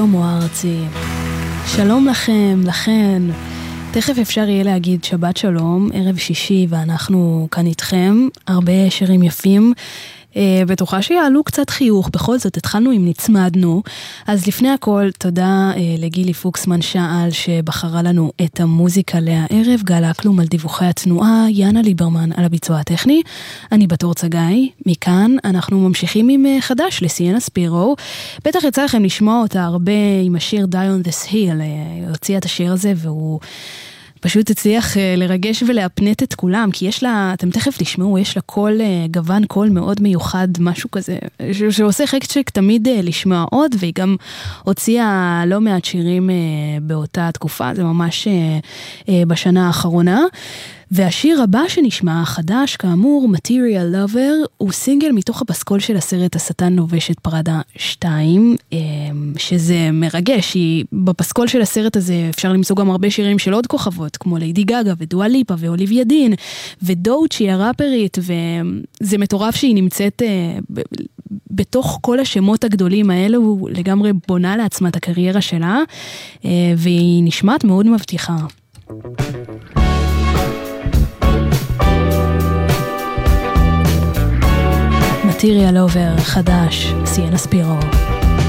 מוארצי. שלום לכם, לכן. תכף אפשר יהיה להגיד שבת שלום, ערב שישי, ואנחנו כאן איתכם. הרבה שירים יפים. בטוחה שיעלו קצת חיוך, בכל זאת התחלנו אם נצמדנו. אז לפני הכל, תודה לגילי פוקסמן שעל שבחרה לנו את המוזיקה לערב, גל אקלום על דיווחי התנועה, יאנה ליברמן על הביצוע הטכני. אני בתור צגאי, מכאן אנחנו ממשיכים עם חדש לסיינה ספירו. בטח יצא לכם לשמוע אותה הרבה עם השיר Die on this Hill, הוציאה את השיר הזה והוא פשוט הצליח לרגש ולהפנט את כולם, כי יש לה, אתם תכף תשמעו, יש לה קול, גוון קול מאוד מיוחד, משהו כזה, שעושה חשק תמיד לשמוע עוד, והיא גם הוציאה לא מעט שירים באותה תקופה, זה ממש בשנה האחרונה. והשיר הבא שנשמע, חדש, כאמור, Material Lover, הוא סינגל מתוך הפסקול של הסרט השטן לובש את פרדה 2, שזה מרגש, בפסקול של הסרט הזה אפשר למצוא גם הרבה שירים של עוד כוכבות, כמו ליידי גגה ודואה ליפה ואוליביה דין, ודוצ'י הראפרית, וזה מטורף שהיא נמצאת בתוך כל השמות הגדולים האלו, לגמרי בונה לעצמה את הקריירה שלה, והיא נשמעת מאוד מבטיחה. Material Lover, חדש, סיינה ספירו.